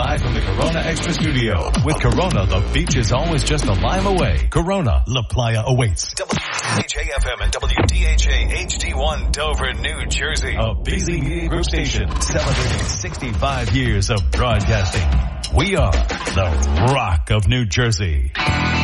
Live from the Corona Extra Studio. With Corona, the beach is always just a mile away. Corona, La Playa awaits. WDHA-FM and WDHA HD1 Dover, New Jersey. A busy media group station celebrating 65 years of broadcasting. We are the Rock of New Jersey.